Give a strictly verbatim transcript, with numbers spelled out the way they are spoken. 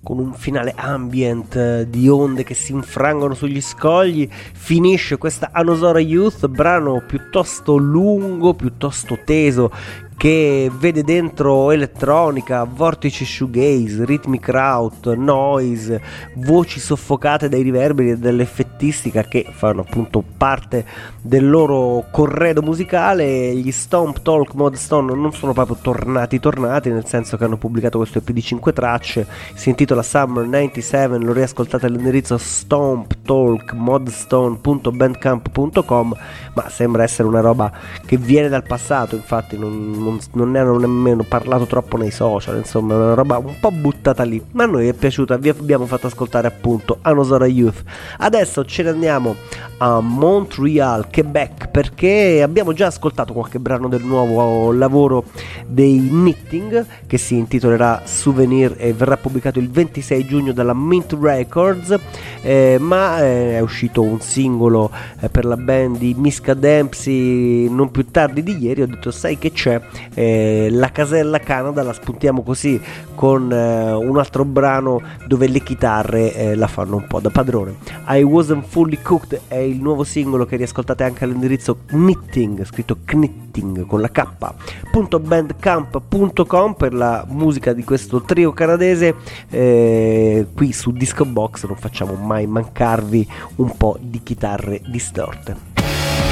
con un finale ambient eh, di onde che si infrangono sugli scogli, finisce questa Anosora Youth, brano piuttosto lungo, piuttosto teso, che vede dentro elettronica, vortici shoegaze, ritmi kraut, noise, voci soffocate dai riverberi e dall'effettistica che fanno appunto parte del loro corredo musicale. Gli Stomp Talk Mod Stone non sono proprio tornati tornati, nel senso che hanno pubblicato questo E P di cinque tracce, si intitola Summer novantasette, lo riascoltate all'indirizzo stomp talk modstone punto bandcamp punto com, ma sembra essere una roba che viene dal passato, infatti non Non, non ne hanno nemmeno parlato troppo nei social, insomma è una roba un po' buttata lì, ma a noi è piaciuta, vi abbiamo fatto ascoltare appunto Anosora Youth. Adesso ce ne andiamo a Montreal, Quebec, perché abbiamo già ascoltato qualche brano del nuovo lavoro dei Knitting, che si intitolerà Souvenir e verrà pubblicato il ventisei giugno dalla Mint Records, eh, ma eh, è uscito un singolo eh, per la band di Miska Dempsey non più tardi di ieri. Ho detto, sai che c'è, Eh, la casella Canada la spuntiamo così con eh, un altro brano dove le chitarre eh, la fanno un po' da padrone. I Wasn't Fully Cooked è il nuovo singolo che riascoltate anche all'indirizzo Knitting, scritto Knitting con la K punto bandcamp punto com per la musica di questo trio canadese. Eh, qui su Disco Box non facciamo mai mancarvi un po' di chitarre distorte.